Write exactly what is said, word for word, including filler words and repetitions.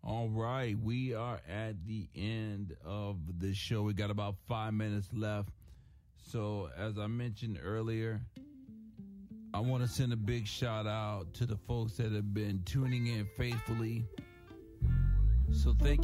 All right, we are at the end of the show. We got about five minutes left. So, as I mentioned earlier, I want to send a big shout out to the folks that have been tuning in faithfully. So, thank